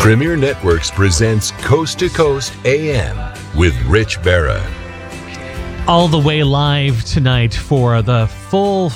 Premier Networks presents Coast to Coast AM with Rich Berra. All the way live tonight for the full